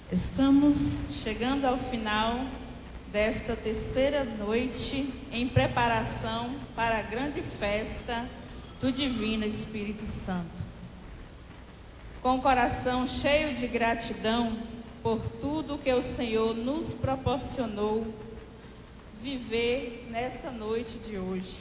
Estamos chegando ao final desta terceira noite em preparação para a grande festa do Divino Espírito Santo. Com o coração cheio de gratidão por tudo que o Senhor nos proporcionou viver nesta noite de hoje,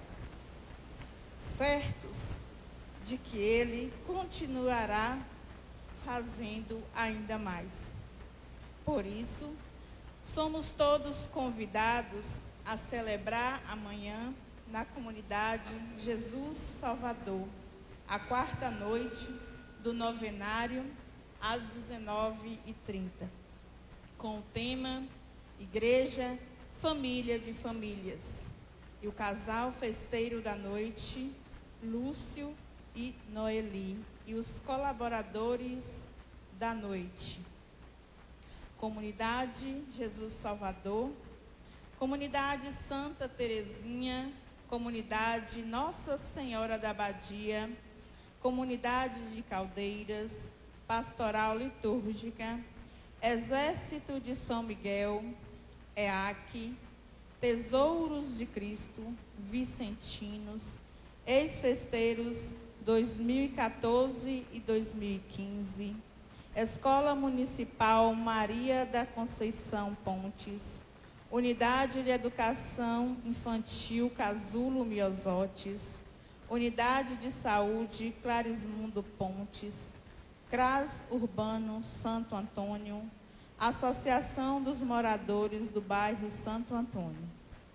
certos de que Ele continuará fazendo ainda mais. Por isso, somos todos convidados a celebrar amanhã na comunidade Jesus Salvador, a quarta noite do novenário às 19h30, com o tema Igreja, Família de Famílias, e o casal festeiro da noite, Lúcio e Noeli, e os colaboradores da noite. Comunidade Jesus Salvador, Comunidade Santa Terezinha, Comunidade Nossa Senhora da Abadia, Comunidade de Caldeiras, Pastoral Litúrgica, Exército de São Miguel, EAC, Tesouros de Cristo, Vicentinos, Ex-Festeiros 2014 e 2015, Escola Municipal Maria da Conceição Pontes, Unidade de Educação Infantil Casulo Miosotes, Unidade de Saúde Clarismundo Pontes, CRAS Urbano Santo Antônio, Associação dos Moradores do Bairro Santo Antônio.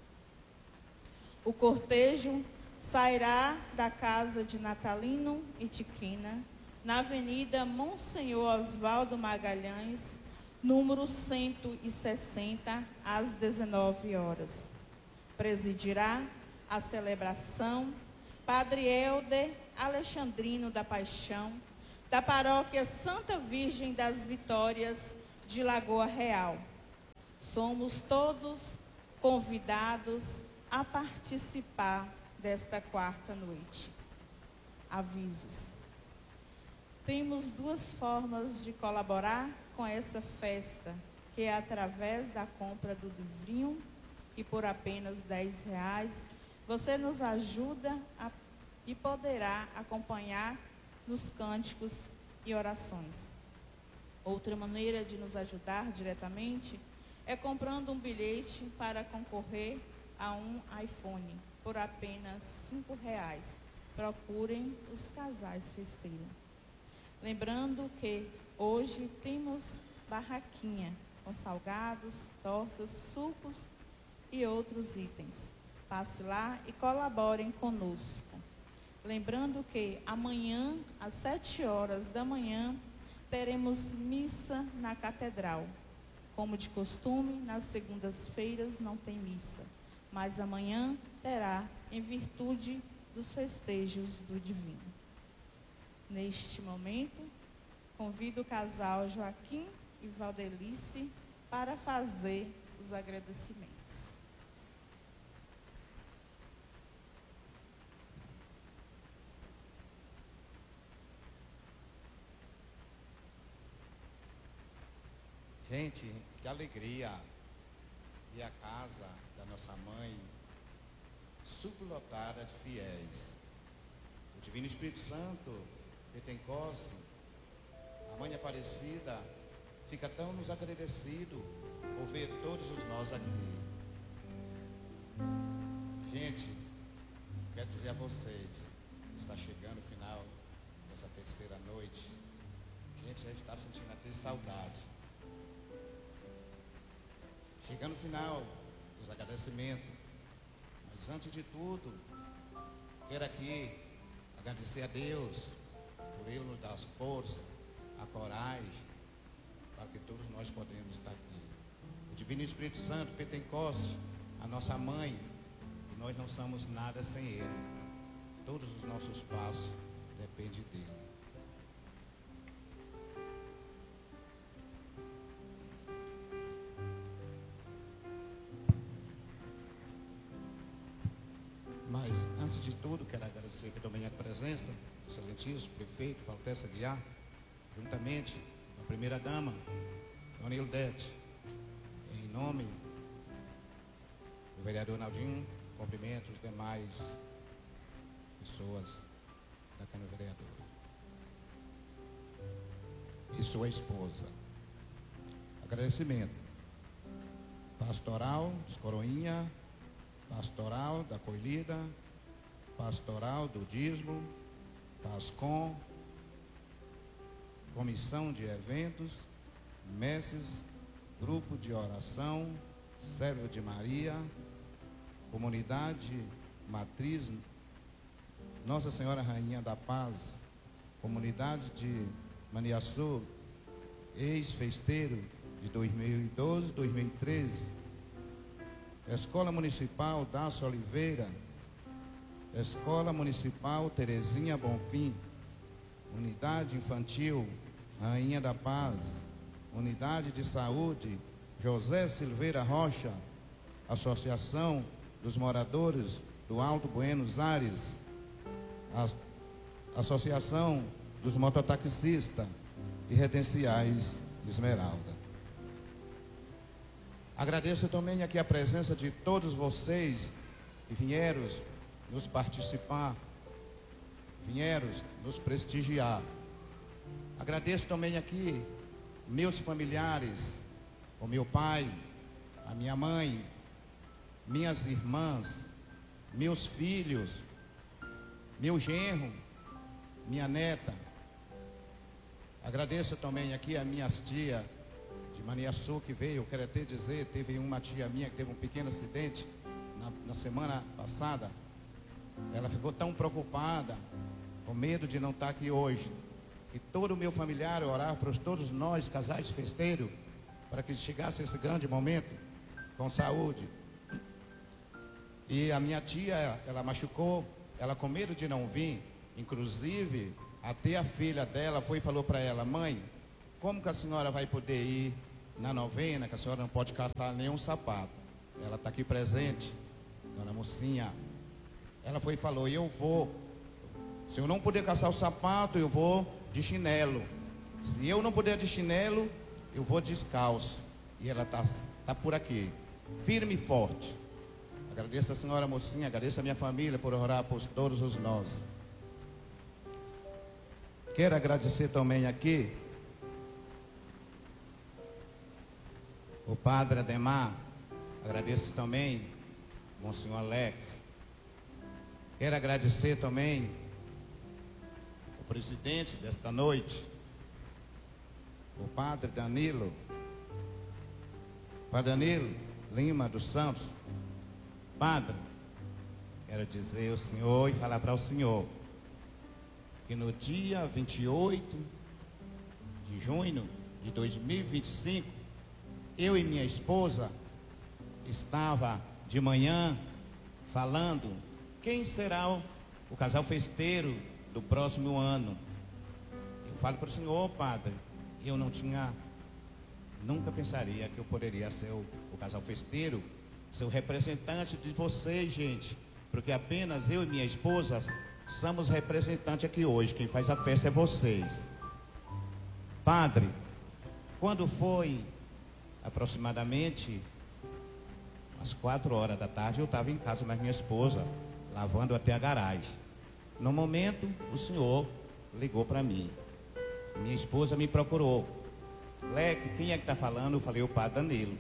O cortejo sairá da casa de Natalino e Tiquina, na Avenida Monsenhor Osvaldo Magalhães, número 160, às 19 horas. Presidirá a celebração Padre Helder Alexandrino da Paixão, da Paróquia Santa Virgem das Vitórias de Lagoa Real. Somos todos convidados a participar desta quarta noite. Avisos. Temos duas formas de colaborar com essa festa, que é através da compra do livrinho, e por apenas R$10, você nos ajuda e poderá acompanhar nos cânticos e orações. Outra maneira de nos ajudar diretamente é comprando um bilhete para concorrer a um iPhone por apenas R$5. Procurem os casais festeiros. Lembrando que hoje temos barraquinha com salgados, tortas, sucos e outros itens. Passe lá e colaborem conosco. Lembrando que amanhã, às 7 horas da manhã, teremos missa na Catedral. Como de costume, nas segundas-feiras não tem missa, mas amanhã terá, em virtude dos festejos do Divino. Neste momento, convido o casal Joaquim e Valdelice para fazer os agradecimentos. Gente, que alegria ver a casa da nossa mãe superlotada de fiéis. O Divino Espírito Santo, Pentecoste, a Mãe Aparecida, fica tão nos agradecido por ver todos os nós aqui. Gente, quero dizer a vocês, está chegando o final dessa terceira noite, a gente já está sentindo até saudade. Chegando no final dos agradecimentos, mas antes de tudo, quero aqui agradecer a Deus por Ele nos dar as forças, a coragem, para que todos nós podemos estar aqui. O Divino Espírito Santo, Pentecoste, a nossa mãe, e nós não somos nada sem Ele. Todos os nossos passos dependem dEle. Mas, antes de tudo, quero agradecer também a presença do excelentíssimo prefeito Valtessa Guiar, juntamente com a primeira-dama, Dona Ildete, em nome do vereador Naldinho, cumprimento os demais pessoas da Câmara Vereadora e sua esposa. Agradecimento pastoral dos Coroinha, pastoral da Acolhida, pastoral do Dízimo, PASCOM, comissão de eventos, mestres, grupo de oração, servo de Maria, comunidade matriz Nossa Senhora Rainha da Paz, comunidade de Maniaçu, ex-festeiro de 2012, 2013, Escola Municipal Dácio Oliveira, Escola Municipal Terezinha Bonfim, Unidade Infantil Rainha da Paz, Unidade de Saúde José Silveira Rocha, Associação dos Moradores do Alto Buenos Aires, Associação dos Mototaxistas e Residenciais Esmeralda. Agradeço também aqui a presença de todos vocês que vieram nos participar, vieram nos prestigiar. Agradeço também aqui meus familiares, o meu pai, a minha mãe, minhas irmãs, meus filhos, meu genro, minha neta. Agradeço também aqui a minhas tias de Maniaçu que veio. Eu quero até dizer, teve uma tia minha que teve um pequeno acidente na semana passada. Ela ficou tão preocupada, com medo de não estar aqui hoje, que todo o meu familiar orar para todos nós, casais festeiros, para que chegasse esse grande momento com saúde. E a minha tia, ela machucou, ela com medo de não vir, inclusive até a filha dela foi e falou para ela: mãe, como que a senhora vai poder ir na novena, que a senhora não pode calçar nenhum sapato? Ela está aqui presente, dona Mocinha. Ela foi e falou: eu vou, se eu não puder calçar o sapato, eu vou de chinelo. Se eu não puder de chinelo, eu vou descalço. E ela tá por aqui, firme e forte. Agradeço a senhora Mocinha, agradeço a minha família por orar por todos os nós. Quero agradecer também aqui o padre Ademar, agradeço também o Monsenhor Alex. Quero agradecer também o presidente desta noite, o padre Danilo, Padre Danilo Lima dos Santos. Padre, quero dizer ao senhor e falar para o senhor que no dia 28 de junho de 2025, eu e minha esposa estava de manhã falando quem será o casal festeiro do próximo ano. Eu falo para o senhor, padre, eu nunca pensaria que eu poderia ser o casal festeiro, ser o representante de vocês, gente, porque apenas eu e minha esposa somos representantes aqui hoje. Quem faz a festa é vocês. Padre, quando foi aproximadamente às 4 horas da tarde, eu estava em casa com a minha esposa, lavando até a garagem. No momento, o senhor ligou para mim. Minha esposa me procurou. Leque, quem é que está falando? Eu falei: o padre Danilo.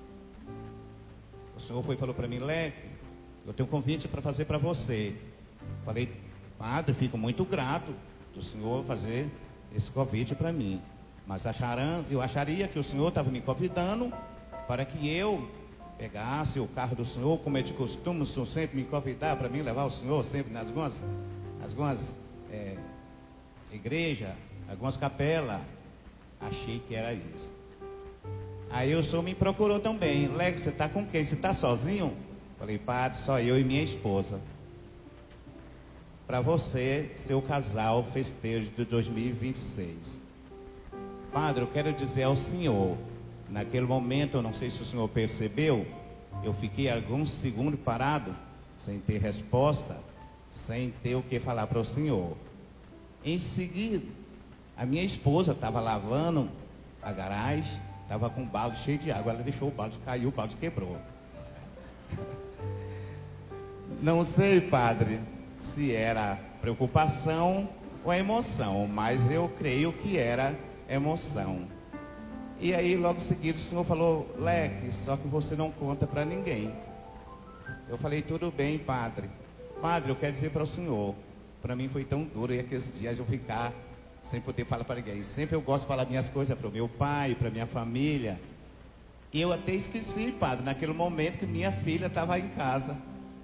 O senhor foi e falou para mim: Leque, eu tenho um convite para fazer para você. Falei: padre, fico muito grato do senhor fazer esse convite para mim. Mas eu acharia que o senhor estava me convidando para que eu pegasse o carro do senhor, como é de costume, o senhor sempre me convidar para mim levar o senhor sempre nas algumas igrejas, algumas capelas. Achei que era isso. Aí o senhor me procurou também. Leque, você está com quem? Você está sozinho? Falei: padre, só eu e minha esposa. Para você ser o casal festeiro de 2026. Padre, eu quero dizer ao senhor, naquele momento, eu não sei se o senhor percebeu, eu fiquei alguns segundos parado, sem ter resposta, sem ter o que falar para o senhor. Em seguida, a minha esposa estava lavando a garagem, Estava com um balde cheio de água, ela deixou o balde, caiu, o balde quebrou. Não sei, padre, se era preocupação ou emoção, mas eu creio que era emoção. E aí, logo em seguida, o senhor falou, Leque, só que você não conta para ninguém. Eu falei, tudo bem, padre. Padre, eu quero dizer para o senhor, para mim foi tão duro, e aqueles dias eu ficar sem poder falar para ninguém. Sempre eu gosto de falar minhas coisas para o meu pai, para minha família. E eu até esqueci, padre, naquele momento que minha filha estava em casa.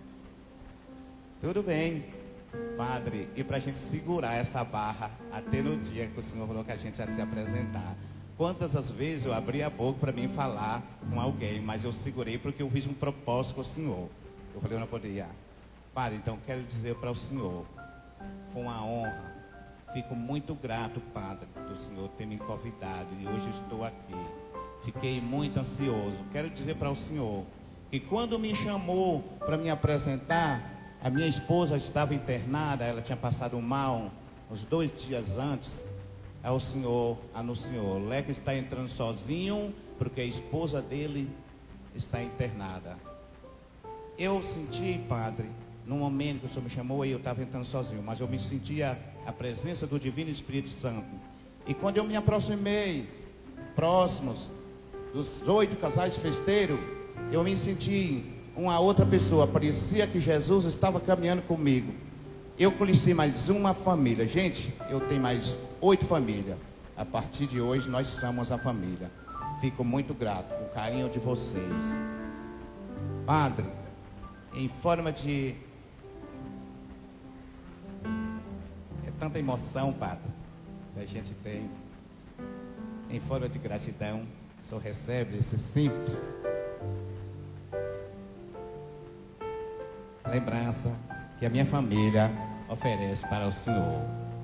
Tudo bem, padre, e para a gente segurar essa barra até no dia que o senhor falou que a gente ia se apresentar. Quantas as vezes eu abri a boca para mim falar com alguém, mas eu segurei porque eu fiz um propósito com o senhor. Eu falei, eu não poderia. Padre, então quero dizer para o senhor, foi uma honra. Fico muito grato, padre, do senhor ter me convidado e hoje estou aqui. Fiquei muito ansioso. Quero dizer para o senhor que quando me chamou para me apresentar, a minha esposa estava internada, ela tinha passado mal uns 2 dias antes. Aí o senhor anunciou, Leque está entrando sozinho porque a esposa dele está internada. Eu senti, padre, no momento que o senhor me chamou, eu estava entrando sozinho, mas eu me sentia a presença do Divino Espírito Santo. E quando eu me aproximei, próximos dos 8 casais festeiros, eu me senti uma outra pessoa. Parecia que Jesus estava caminhando comigo. Eu conheci mais uma família. Gente, eu tenho mais 8 famílias. A partir de hoje, nós somos a família. Fico muito grato com o carinho de vocês. Padre, em forma de... É tanta emoção, padre, que a gente tem. Em forma de gratidão, o senhor recebe esse simples lembrança que a minha família oferece para o senhor.